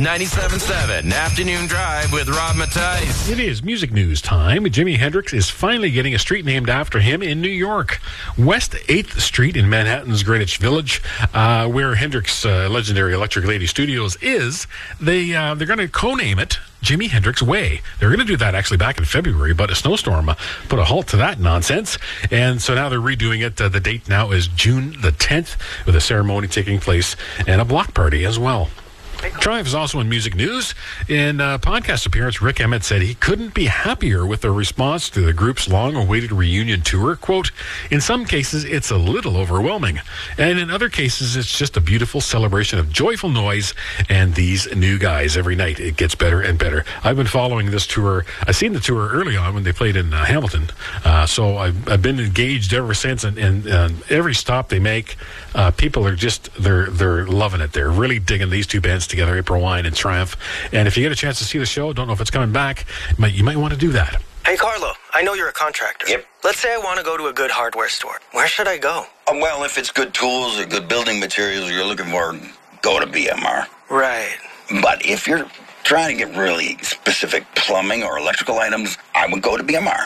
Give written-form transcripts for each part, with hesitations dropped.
97.7 Afternoon Drive with Rob Mattice. It is music news time. Jimi Hendrix is finally getting a street named after him in New York. West 8th Street in Manhattan's Greenwich Village, where Hendrix' legendary Electric Lady Studios is, they're going to co-name it Jimi Hendrix Way. They're going to do that actually back in February, but a snowstorm put a halt to that nonsense. And so now they're redoing it. The date now is June the 10th, with a ceremony taking place and a block party as well. Triumph is also in music news. In a podcast appearance, Rick Emmett said he couldn't be happier with the response to the group's long-awaited reunion tour. Quote, in some cases, it's a little overwhelming. And in other cases, it's just a beautiful celebration of joyful noise and these new guys. Every night, it gets better and better. I've been following this tour. I've seen the tour early on when they played in Hamilton. So I've been engaged ever since. And every stop they make, people are just, they're loving it. They're really digging these two bands together, April Wine and Triumph. And if you get a chance to see the show, don't know if it's coming back, you might want to do that. Hey, Carlo, I know you're a contractor. Yep. Let's say I want to go to a good hardware store. Where should I go? Well, if it's good tools or good building materials you're looking for, go to BMR. Right. But if you're trying to get really specific plumbing or electrical items, I would go to BMR.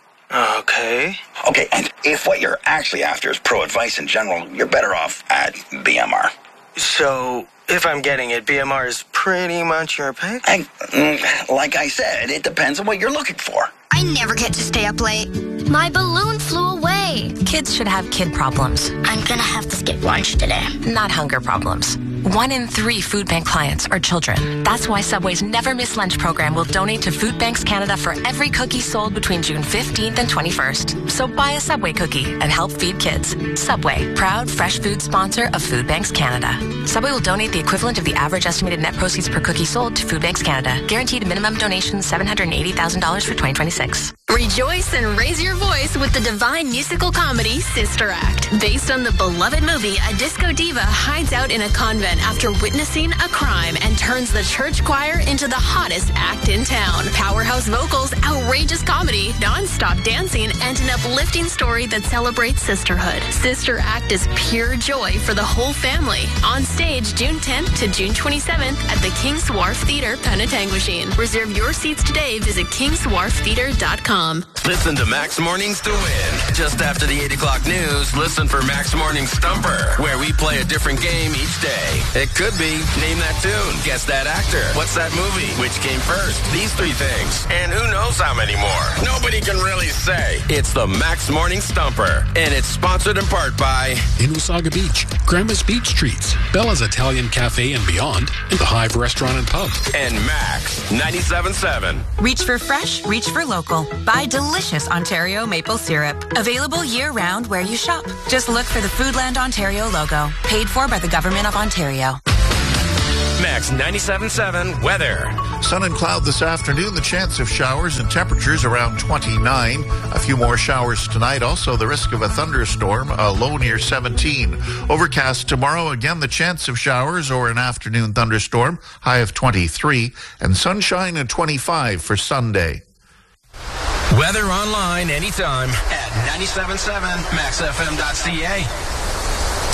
Okay. Okay, and if what you're actually after is pro advice in general, you're better off at BMR. So, if I'm getting it, BMR is pretty much your pick? Like I said, it depends on what you're looking for. I never get to stay up late. My balloon flew away. Kids should have kid problems. I'm gonna have to skip lunch today. Not hunger problems. 1 in 3 food bank clients are children. That's why Subway's Never Miss Lunch program will donate to Food Banks Canada for every cookie sold between June 15th and 21st. So buy a Subway cookie and help feed kids. Subway, proud fresh food sponsor of Food Banks Canada. Subway will donate the equivalent of the average estimated net proceeds per cookie sold to Food Banks Canada. Guaranteed minimum donation $780,000 for 2026. Rejoice and raise your voice with the divine musical comedy Sister Act. Based on the beloved movie, a disco diva hides out in a convent after witnessing a crime and turns the church choir into the hottest act in town. Powerhouse vocals, outrageous comedy, non-stop dancing, and an uplifting story that celebrates sisterhood. Sister Act is pure joy for the whole family. On stage June 10th to June 27th at the King's Wharf Theatre, Penetanguishene. Reserve your seats today. Visit kingswharftheatre.com. Listen to Max Mornings to win. Just after the 8 o'clock news, listen for Max Morning Stumper, where we play a different game each day. It could be name that tune, guess that actor, what's that movie, which came first, these 3 things, and who knows how many more. Nobody can really say. It's the Max Morning Stumper, and it's sponsored in part by In Wasaga Beach, Grandma's Beach Treats, Bella's Italian Cafe and Beyond, and the Hive Restaurant and Pub. and Max 97.7. Reach for fresh, reach for local. Buy delicious Ontario maple syrup. Available year-round where you shop. Just look for the Foodland Ontario logo. Paid for by the Government of Ontario. Max 97.7 weather. Sun and cloud this afternoon. The chance of showers and temperatures around 29. A few more showers tonight. Also the risk of a thunderstorm, a low near 17. Overcast tomorrow. Again, the chance of showers or an afternoon thunderstorm. High of 23. And sunshine at 25 for Sunday. Weather online anytime at 97.7maxfm.ca.